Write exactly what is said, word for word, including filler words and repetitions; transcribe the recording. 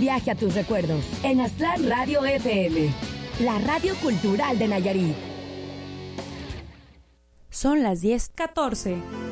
viaje a tus recuerdos en Aztlán Radio F M, la radio cultural de Nayarit. Son las diez catorce.